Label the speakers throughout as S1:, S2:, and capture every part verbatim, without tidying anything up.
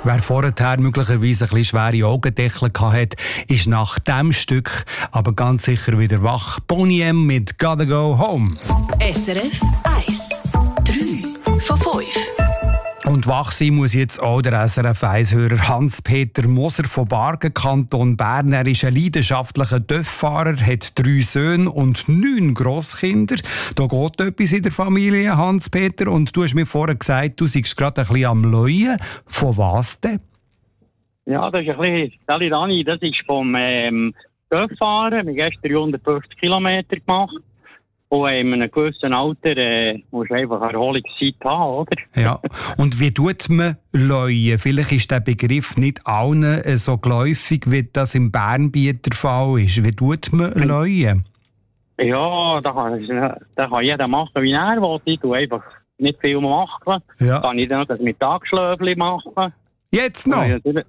S1: Wer vorher möglicherweise ein bisschen schwere Augendeckel hatte, ist nach diesem Stück aber ganz sicher wieder wach. Boney M mit «Gotta Go Home».
S2: S R F eins. drei von fünf.
S1: Und wach sein muss jetzt auch der S R F eins-Hörer Hans-Peter Moser von Bargen, Kanton Bern. Er ist ein leidenschaftlicher Töfffahrer, hat drei Söhne und neun Grosskinder. Da geht etwas in der Familie, Hans-Peter. Und du hast mir vorher gesagt, du seist gerade ein bisschen am Leuen. Von was denn?
S3: Ja, das ist ein bisschen, Sally Dani, das ist vom ähm, Töfffahren. Wir haben gestern hundertfünfzig Kilometer gemacht. Und in einem gewissen Alter äh, musst du einfach Erholungszeit haben, oder? Ja.
S1: Und wie tut man Leuen? Vielleicht ist der Begriff nicht allen äh, so geläufig, wie das im Bernbiet der Fall ist. Wie tut man Leuen?
S3: Ja, da kann, da kann jeder machen, wie er will. Ich tue einfach nicht viel machen. Ja. Kann ich dann noch das Mittagsschläfchen machen.
S1: Jetzt noch?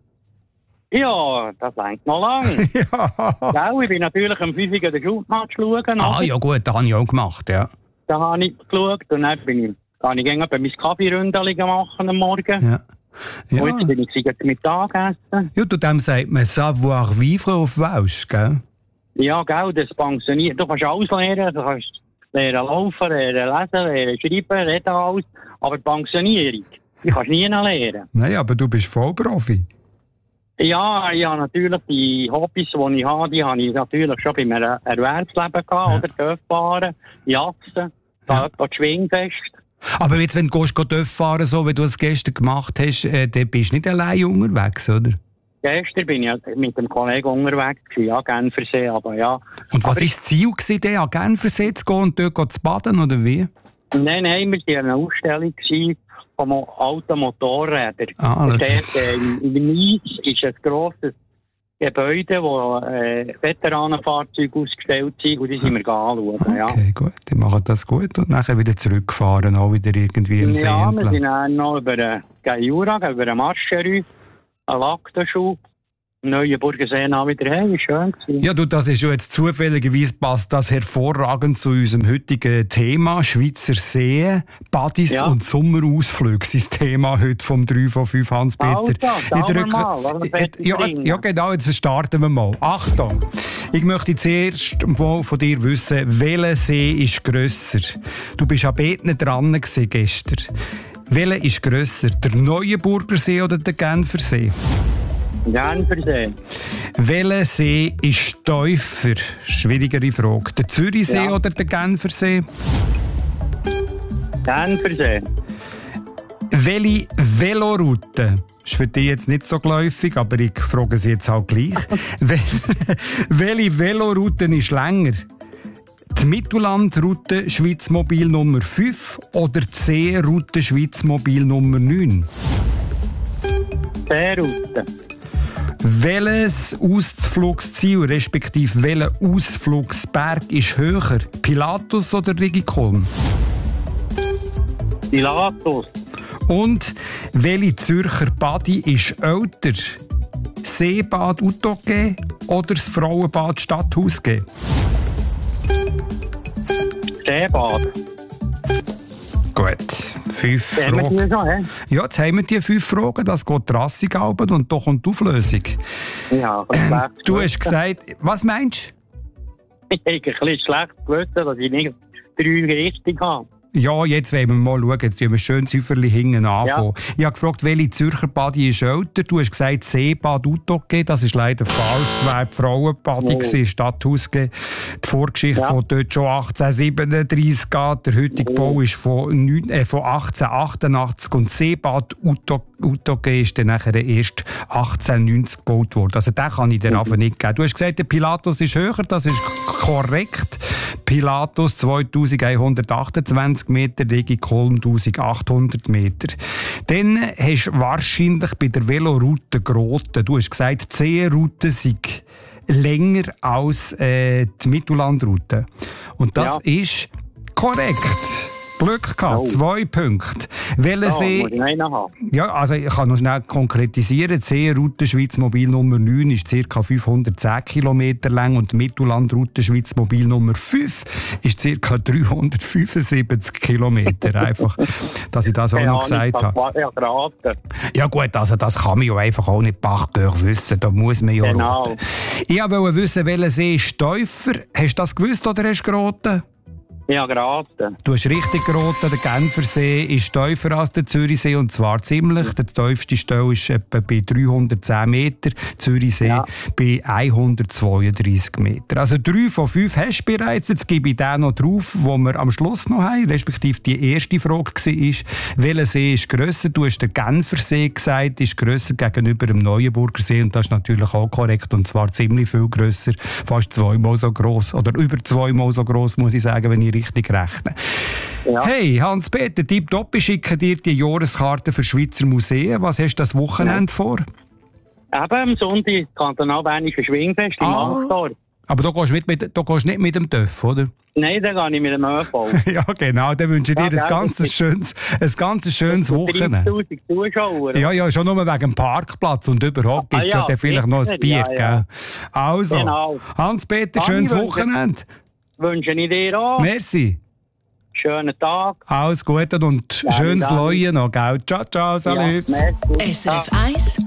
S3: Ja, das reicht noch lange. Ja. Ja, ich bin natürlich am fünf Uhr den Schulmatch schauen.
S1: Ah, ja gut, das habe ich auch gemacht, ja.
S3: Da habe ich geschaut und dann bin ich, kann ich gerne bei meinem Kaffeeründchen machen am Morgen. Ja. Ja. Und jetzt bin ich zum Mittagessen.
S1: Ja, zu dem sagt man Savoir vivre auf Welsch, gell?
S3: Ja, gell, das pensioniert. Du kannst alles lernen, du kannst lernen laufen, lernen lesen, lernen schreiben, reden alles. Aber Pensionierung, die kannst du nie lernen.
S1: Nein, aber du bist Vollprofi.
S3: Ja, ja, natürlich, die Hobbys, die ich habe, die habe ich natürlich schon bei meinem Erwerbsleben gehabt, ja. Oder Töfffahren, Jatzen, ja. Da Schwingfest. Aber jetzt, wenn du Töfffahren, so wie du es gestern gemacht hast, äh, dann bist du nicht allein unterwegs, oder? Gestern bin ich mit einem Kollegen unterwegs, ja, Genfersee, aber ja. Und was war das Ziel, gewesen, an Genfersee zu gehen und dort zu baden, oder wie? Nein, nein, wir waren in einer Ausstellung von alten Motorrädern. Ah, dort, äh, in Nies ist ein grosses Gebäude, wo äh, Veteranenfahrzeuge ausgestellt sind, und die sind wir anschauen. Ja. Okay, gut. Die machen das gut und nachher wieder zurückfahren, auch wieder irgendwie im See. Ja, wir sind dann noch über den Jura, über den Marschenrü, einen Lacktenschub, Neuenburger See auch wieder heim, ist schön gewesen. Ja, du, das ist ja jetzt zufälligerweise, passt das hervorragend zu unserem heutigen Thema, Schweizer Seen, Badis ja. Und Sommerausflüge, das Thema heute vom drei von fünf, Hans-Peter. Also, ich drücke, mal, ja, ja, genau, jetzt starten wir mal. Achtung! Ich möchte zuerst mal von dir wissen, welcher See ist grösser? Du bist an beiden dran gewesen gestern. Welcher ist grösser, der Neuenburger See oder der Genfersee? Genfersee. Welcher See ist tiefer? Schwierigere Frage. Der Zürichsee ja. Oder der Genfersee? Genfersee. Welche Veloroute? Ist für dich jetzt nicht so geläufig, aber ich frage sie jetzt halt gleich. Welche Veloroute ist länger? Die Mittellandroute Schweizmobil Nummer fünf oder die Seeroute Schweizmobil Nummer neun? Seeroute. Welches Ausflugsziel, respektive welcher Ausflugsberg ist höher? Pilatus oder Rigikolm? Pilatus. Und welche Zürcher Badi ist älter? Seebad Uttoge oder das Frauenbad Stadthausge? Seebad. Gut, fünf Fragen. Schon, ja, jetzt haben wir die fünf Fragen, das geht rassig ab und da kommt die Auflösung. Ja, das ähm, du hast gesagt, was meinst du? Ich habe ein bisschen schlecht gewusst, dass ich nicht drei richtig habe. Ja, jetzt wollen wir mal schauen. Jetzt tun wir schön Zifferli hinten anfangen. Ja. Ich habe gefragt, welche Zürcher Badi ist älter. Du hast gesagt, Seebad Uttoge. Das ist leider falsch. Es war die Frauenbadi, oh. Stadthausge. Die Vorgeschichte ja. Von dort schon achtzehnhundertsiebenunddreissig geht. Der heutige oh. Bau ist von, neun, äh, von achtzehnhundertachtundachtzig. Und Seebad Uttoge ist dann nachher erst achtzehnhundertneunzig gebaut worden. Also den kann ich dir einfach nicht geben. Du hast gesagt, der Pilatus ist höher. Das ist korrekt. Pilatus zweitausendeinhundertachtundzwanzig Meter, Rigikolm eintausendachthundert Meter. Dann hast du wahrscheinlich bei der Veloroute geraten. Du hast gesagt, die Seeroute sei länger als äh, die Mittellandroute. Und das ja. ist korrekt.
S1: Glück gehabt, oh. zwei Punkte. Welcher
S3: oh,
S1: See...
S3: Muss ich einen haben?
S1: Ja, also ich kann noch schnell konkretisieren. Die Seeroute Schweiz Mobil Nummer neun ist ca. fünfhundertzehn Kilometer lang und die Mittellandroute Schweiz Mobil Nummer fünf ist ca. dreihundertfünfundsiebzig Kilometer. Einfach, dass ich das auch noch gesagt habe. Ja gut, also das kann man ja einfach auch nicht Bachgehör wissen. Da muss man ja
S3: genau.
S1: roten. Ich wollte wissen, welcher See ist Täufer. Hast du das gewusst oder hast du geraten?
S3: Ja, geraten.
S1: Du hast richtig geraten. Der Genfersee ist tiefer als der Zürichsee und zwar ziemlich. Der tiefste Stelle ist etwa bei dreihundertzehn Meter, Zürichsee ja. bei hundertzweiunddreissig Meter. Also drei von fünf hast du bereits. Jetzt gebe ich den noch drauf, wo wir am Schluss noch haben. Respektive die erste Frage war, welcher See ist grösser? Du hast den Genfersee gesagt, ist grösser gegenüber dem Neuenburger See und das ist natürlich auch korrekt und zwar ziemlich viel grösser, fast zweimal so gross oder über zweimal so gross, muss ich sagen, wenn ich richtig rechnen.
S3: Ja.
S1: Hey, Hans-Peter, tipptopp, ich schicke dir die Jahreskarte für Schweizer Museen. Was hast du das Wochenende ja. vor?
S3: Eben am Sonntag kantonalbernische Schwingfest im
S1: ah.
S3: Amtsdorf.
S1: Aber du gehst, mit, du gehst nicht mit dem Töff, oder?
S3: Nein, dann gehe ich mit dem ÖV.
S1: Ja, genau. Dann wünsche ich dir ja, ein ganz schönes, ein ganz schönes Wochenende.
S3: dreitausend Zuschauer.
S1: Ja, ja, schon nur wegen dem Parkplatz und überhaupt gibt es ah, ja, ja vielleicht noch ein Bier. Ja, ja. Also, genau. Hans-Peter, schönes Wochenende.
S3: Wünsche ich dir auch.
S1: Merci.
S3: Schönen Tag.
S1: Alles Gute und ja, schönes Leuen noch, gell? Ciao, ciao, salut.
S2: Ja, S R F eins